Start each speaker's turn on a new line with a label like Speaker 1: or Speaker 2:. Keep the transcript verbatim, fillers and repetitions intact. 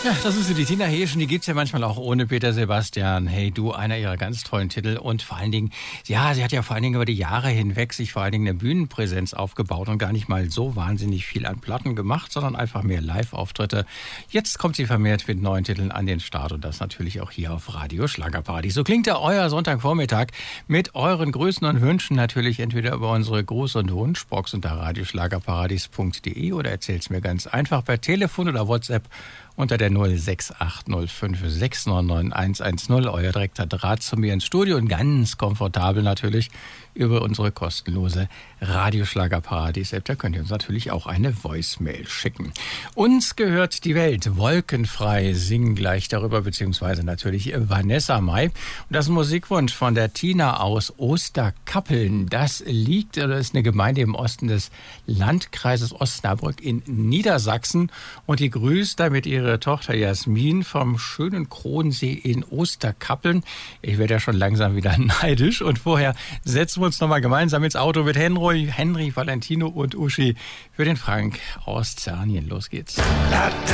Speaker 1: Ja, das ist sie, die Tina Heeschen, die gibt's ja manchmal auch ohne Peter Sebastian. Hey du, einer ihrer ganz tollen Titel und vor allen Dingen, ja, sie hat ja vor allen Dingen über die Jahre hinweg sich vor allen Dingen eine Bühnenpräsenz aufgebaut und gar nicht mal so wahnsinnig viel an Platten gemacht, sondern einfach mehr Live-Auftritte. Jetzt kommt sie vermehrt mit neuen Titeln an den Start und das natürlich auch hier auf Radio Schlagerparty. So klingt ja euer Sonntagvormittag mit euren Grüßen und Wünschen natürlich entweder über unsere Gruß- und Wunschbox unter radioschlagerparadies punkt de oder erzählt's mir ganz einfach per Telefon oder WhatsApp unter der null sechs acht null fünf sechs neun neun eins eins null, euer direkter Draht zu mir ins Studio und ganz komfortabel natürlich über unsere kostenlose Radioschlagerparadies-App. Da könnt ihr uns natürlich auch eine Voicemail schicken. Uns gehört die Welt, wolkenfrei, singen gleich darüber, beziehungsweise natürlich Vanessa Mai. Und das ist ein Musikwunsch von der Tina aus Osterkappeln. Das liegt, oder ist eine Gemeinde im Osten des Landkreises Osnabrück in Niedersachsen und die grüßt damit ihre Tochter Jasmin vom schönen Kronensee in Osterkappeln. Ich werde ja schon langsam wieder neidisch und vorher setzen wir uns nochmal gemeinsam ins Auto mit Henry, Henry, Valentino und Uschi für den Frank aus Zernien. Los geht's.